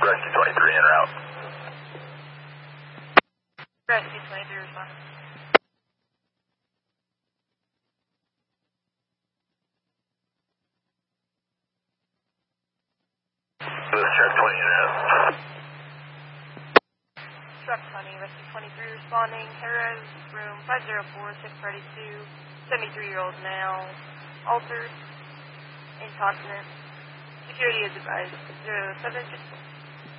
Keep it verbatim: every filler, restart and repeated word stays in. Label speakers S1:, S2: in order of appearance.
S1: Rescue twenty-three in route.
S2: Rescue twenty-three responding.
S1: This truck twenty in route.
S2: Truck twenty, Rescue twenty-three responding. Harris, room five oh four, six thirty-two, seventy-three-year-old male, altered, incontinent. Security is advised. zero seven six